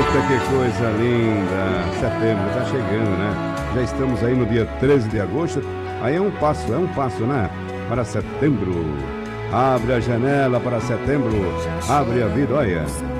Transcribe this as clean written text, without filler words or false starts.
Eita, que coisa linda! Setembro está chegando, né? Já estamos aí no dia 13 de agosto. Aí é um passo, né? Para setembro. Abre a janela para setembro. Abre a vida, olha.